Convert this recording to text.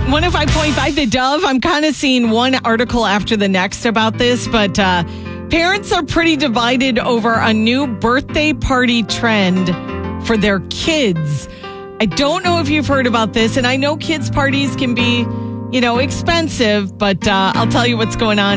105.5 The Dove. I'm kind of seeing one article after the next about this, but parents are pretty divided over a new birthday party trend for their kids. I don't know if you've heard about this, and I know kids' parties can be, expensive, but I'll tell you what's going on